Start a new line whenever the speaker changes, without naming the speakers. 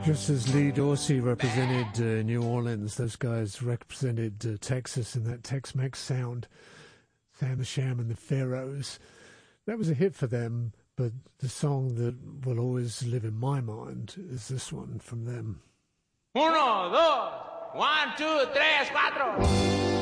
Just as Lee Dorsey represented New Orleans, those guys represented Texas in that Tex-Mex sound. Sam the Sham and the Pharaohs. That was a hit for them, but the song that will always live in my mind is this one from them.
1, 2, 1, 2, 3, 4.